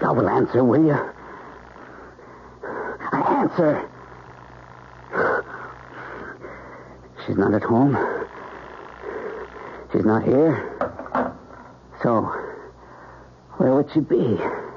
Now, well, answer, will you? Answer. She's not at home. She's not here. So, where would she be?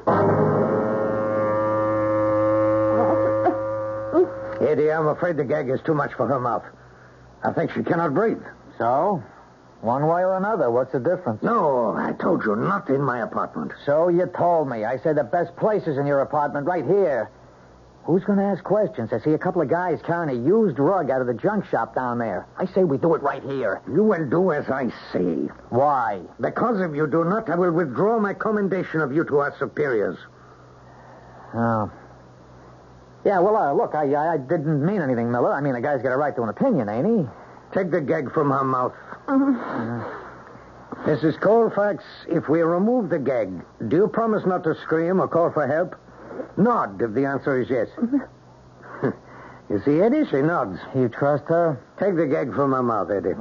Eddie, I'm afraid the gag is too much for her mouth. I think she cannot breathe. So? One way or another, what's the difference? No, I told you, not in my apartment. So you told me. I said the best place is in your apartment, right here. Who's going to ask questions? I see a couple of guys carrying a used rug out of the junk shop down there. I say we do it right here. You will do as I say. Why? Because if you do not, I will withdraw my commendation of you to our superiors. Oh. Yeah, well, look, I didn't mean anything, Miller. I mean, the guy's got a right to an opinion, ain't he? Take the gag from her mouth. Mrs. Colfax, if we remove the gag, do you promise not to scream or call for help? Nod if the answer is yes. You see, Eddie, she nods. You trust her? Take the gag from her mouth, Eddie.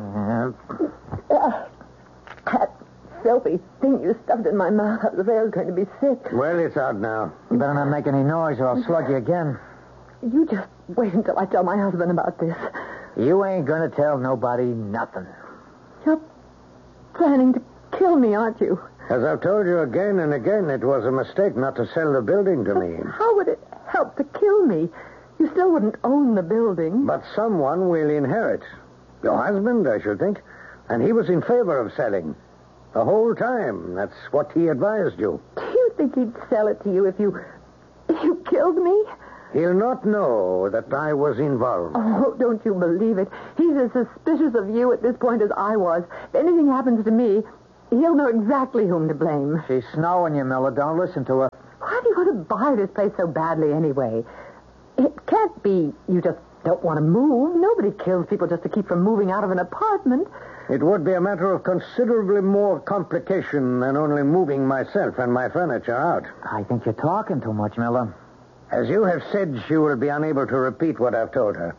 That filthy thing you stuffed in my mouth. I was afraid I was going to be sick. Well, it's out now. You better not make any noise or I'll slug you again. You just wait until I tell my husband about this. You ain't going to tell nobody nothing. You're planning to kill me, aren't you? As I've told you again and again, it was a mistake not to sell the building to me. How would it help to kill me? You still wouldn't own the building. But someone will inherit. Your husband, I should think. And he was in favor of selling. The whole time. That's what he advised you. Do you think he'd sell it to you if you killed me? He'll not know that I was involved. Oh, don't you believe it. He's as suspicious of you at this point as I was. If anything happens to me, he'll know exactly whom to blame. She's snowing you, Miller. Don't listen to her. Why do you want to buy this place so badly anyway? It can't be you just don't want to move. Nobody kills people just to keep from moving out of an apartment. It would be a matter of considerably more complication than only moving myself and my furniture out. I think you're talking too much, Miller. As you have said, she will be unable to repeat what I've told her.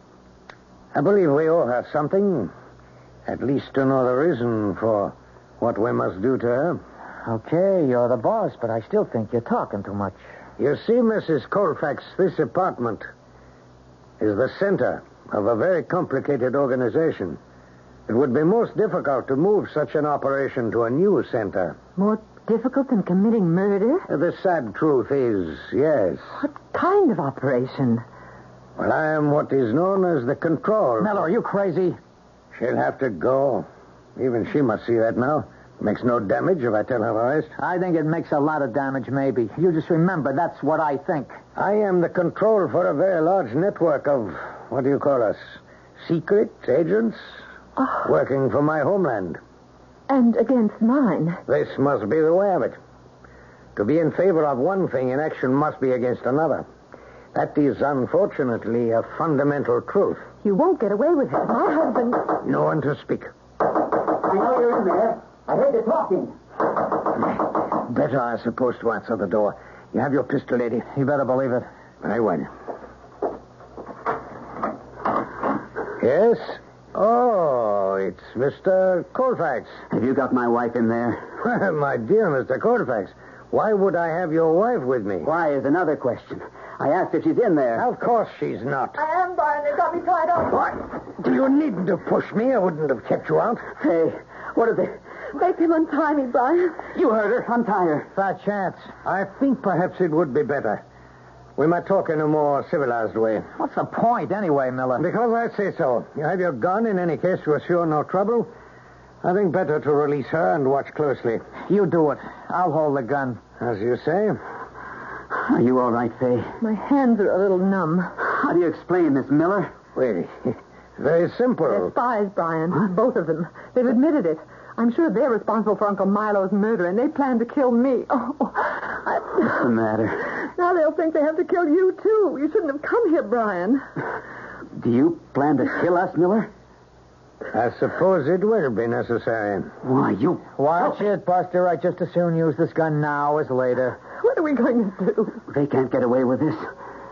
I believe we all have something, at least to know the reason for what we must do to her. Okay, you're the boss, but I still think you're talking too much. You see, Mrs. Colfax, this apartment is the center of a very complicated organization. It would be most difficult to move such an operation to a new center. More difficult than committing murder? The sad truth is, yes. What kind of operation? Well, I am what is known as the control. Miller, are you crazy? She'll have to go. Even she must see that now. Makes no damage if I tell her the rest. I think it makes a lot of damage, maybe. You just remember, that's what I think. I am the control for a very large network of, what do you call us, secret agents working for my homeland. And against mine. This must be the way of it. To be in favor of one thing in action must be against another. That is, unfortunately, a fundamental truth. You won't get away with it. My husband... No one to speak. I know you're in there. I heard you talking. Better, I suppose, to answer the door. You have your pistol, lady. You better believe it. Very well. Yes? Oh, it's Mr. Colfax. Have you got my wife in there? Well, my dear Mr. Colfax, why would I have your wife with me? Why is another question. I asked if she's in there. Of course she's not. I am, Brian. They've got me tied up. What? You needn't have pushed me. I wouldn't have kept you out. Hey, what is it? Make him untie me, Brian. You heard her. Untie her. Fat chance. I think perhaps it would be better. We might talk in a more civilized way. What's the point, anyway, Miller? Because I say so. You have your gun in any case to assure no trouble. I think better to release her and watch closely. You do it. I'll hold the gun. As you say. Are you all right, Fay? My hands are a little numb. How do you explain this, Miller? Well, very simple. They're spies, Brian. Both of them. They've admitted it. I'm sure they're responsible for Uncle Milo's murder, and they plan to kill me. What's the matter? Now they'll think they have to kill you, too. You shouldn't have come here, Brian. Do you plan to kill us, Miller? I suppose it will be necessary. Why, you... Watch it, Buster. I'd just as soon use this gun now as later. What are we going to do? They can't get away with this. Is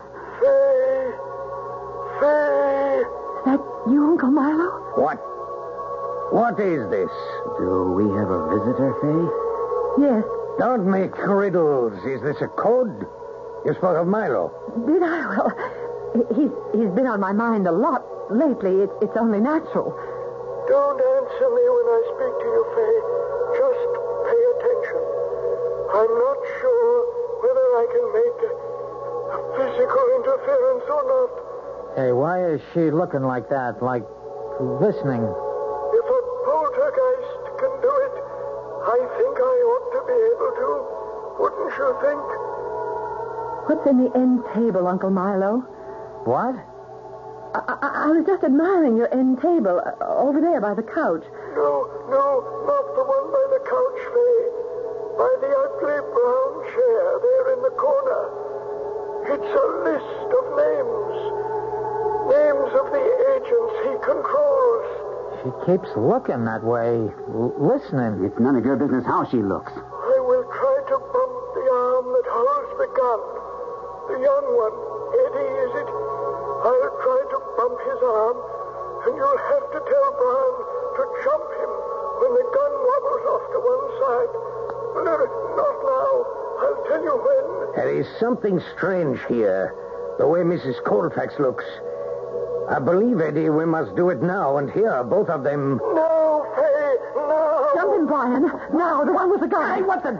that you, Uncle Milo? What? What is this? Do we have a visitor, Fay? Yes. Don't make riddles. Is this a code? You spoke of Milo. Did I? Well, he's been on my mind a lot lately. It's only natural. Don't answer me when I speak to you, Faye. Just pay attention. I'm not sure whether I can make a physical interference or not. Hey, why is she looking like that? Like listening? If a poltergeist can do it, I think I ought to be able to. Wouldn't you think? What's in the end table, Uncle Milo? What? I was just admiring your end table over there by the couch. No, not the one by the couch, Faye. By the ugly brown chair there in the corner. It's a list of names. Names of the agents he controls. She keeps looking that way, listening. It's none of your business how she looks. I will try to bump the arm that holds the gun. The young one, Eddie, is it? I'll try to bump his arm, and you'll have to tell Brown to jump him when the gun wobbles off to one side. Not now. I'll tell you when. There is something strange here. The way Mrs. Colfax looks. I believe, Eddie, we must do it now, and here, both of them. No, Faye, no. Jump in, Brian. Now, the one with the gun. Hey, what the...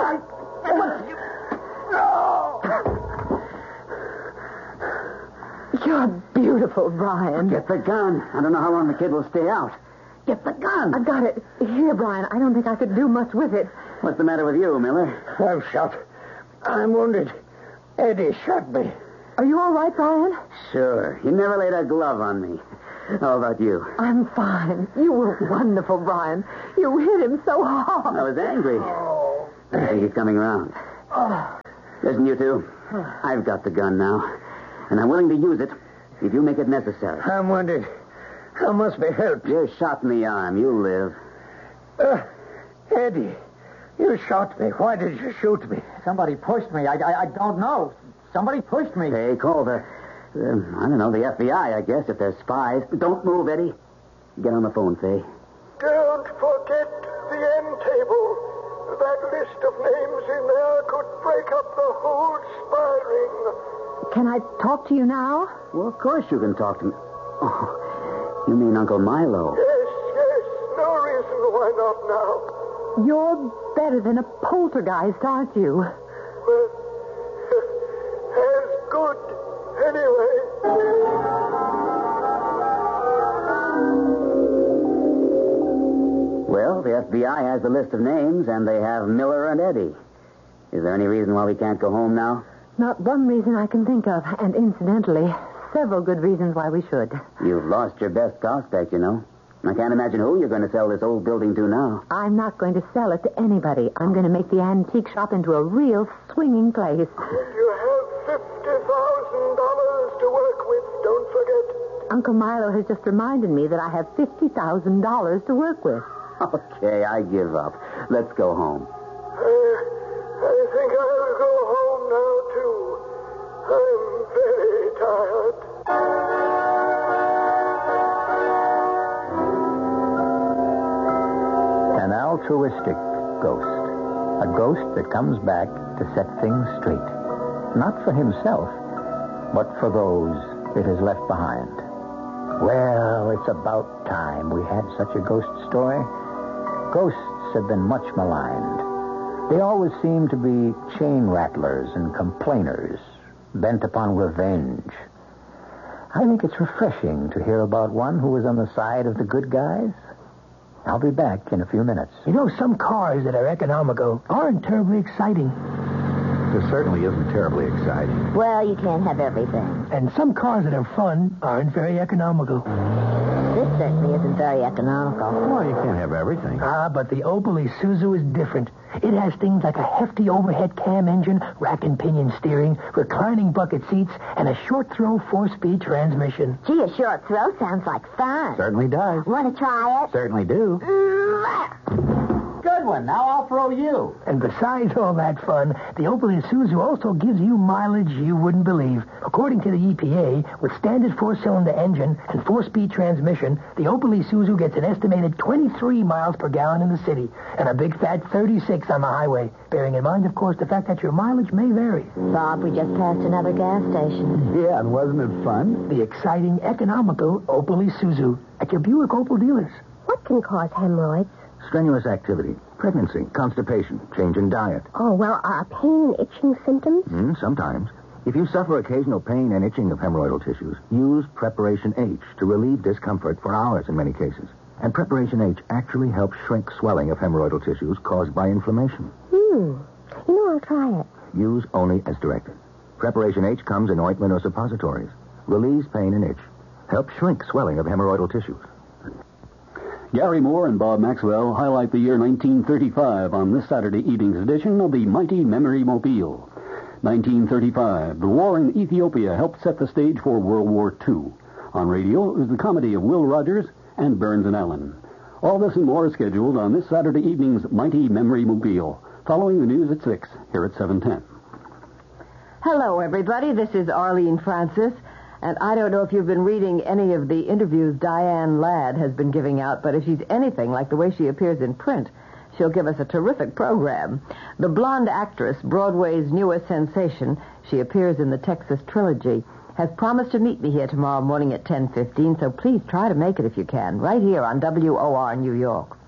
You're beautiful, Brian. Get the gun. I don't know how long the kid will stay out. Get the gun. I've got it. Here, Brian. I don't think I could do much with it. What's the matter with you, Miller? I'm shot. I'm wounded. Eddie shot me. Are you all right, Brian? Sure. He never laid a glove on me. How about you? I'm fine. You were wonderful, Brian. You hit him so hard. I was angry. I think he's coming around. Listen, you two. I've got the gun now. And I'm willing to use it if you make it necessary. I'm wounded. I must be helped. You're shot in the arm. You live. Eddie, you shot me. Why did you shoot me? Somebody pushed me. I don't know. Somebody pushed me. Hey, call the FBI, I guess, if they're spies. Don't move, Eddie. Get on the phone, Faye. Don't forget the end table. That list of names in there could break up the whole spy ring. Can I talk to you now? Well, of course you can talk to me. Oh, you mean Uncle Milo? Yes. No reason why not now. You're better than a poltergeist, aren't you? Well, as good, anyway. Well, the FBI has the list of names, and they have Miller and Eddie. Is there any reason why we can't go home now? Not one reason I can think of. And incidentally, several good reasons why we should. You've lost your best prospect, you know. I can't imagine who you're going to sell this old building to now. I'm not going to sell it to anybody. I'm going to make the antique shop into a real swinging place. You have $50,000 to work with, don't forget. Uncle Milo has just reminded me that I have $50,000 to work with. Okay, I give up. Let's go home. I think I'll go home now, too. I'm very tired. An altruistic ghost. A ghost that comes back to set things straight. Not for himself, but for those it has left behind. Well, it's about time we had such a ghost story. Ghosts have been much maligned. They always seem to be chain rattlers and complainers, bent upon revenge. I think it's refreshing to hear about one who was on the side of the good guys. I'll be back in a few minutes. You know, some cars that are economical aren't terribly exciting. This certainly isn't terribly exciting. Well, you can't have everything. And some cars that are fun aren't very economical. This certainly isn't very economical. Well, you can't have everything. But the Opel Isuzu is different. It has things like a hefty overhead cam engine, rack and pinion steering, reclining bucket seats, and a short-throw 4-speed transmission. Gee, a short throw sounds like fun. Certainly does. Want to try it? Certainly do. Good one. Now I'll throw you. And besides all that fun, the Opel Isuzu also gives you mileage you wouldn't believe. According to the EPA, with standard four-cylinder engine and four-speed transmission, the Opel Isuzu gets an estimated 23 miles per gallon in the city and a big fat 36 on the highway, bearing in mind, of course, the fact that your mileage may vary. Bob, we just passed another gas station. Yeah, and wasn't it fun? The exciting, economical Opel Isuzu at your Buick Opel dealers. What can cause hemorrhoids? Strenuous activity, pregnancy, constipation, change in diet. Oh, well, are pain and itching symptoms? Sometimes. If you suffer occasional pain and itching of hemorrhoidal tissues, use Preparation H to relieve discomfort for hours in many cases. And Preparation H actually helps shrink swelling of hemorrhoidal tissues caused by inflammation. I'll try it. Use only as directed. Preparation H comes in ointment or suppositories. Relieves pain and itch. Helps shrink swelling of hemorrhoidal tissues. Gary Moore and Bob Maxwell highlight the year 1935 on this Saturday evening's edition of the Mighty Memory Mobile. 1935, the war in Ethiopia helped set the stage for World War II. On radio, it was the comedy of Will Rogers and Burns and Allen. All this and more is scheduled on this Saturday evening's Mighty Memory Mobile, following the news at 6, here at 7:10. Hello, everybody. This is Arlene Francis. And I don't know if you've been reading any of the interviews Diane Ladd has been giving out, but if she's anything like the way she appears in print, she'll give us a terrific program. The blonde actress, Broadway's newest sensation, she appears in the Texas Trilogy, has promised to meet me here tomorrow morning at 10:15, so please try to make it if you can, right here on WOR New York.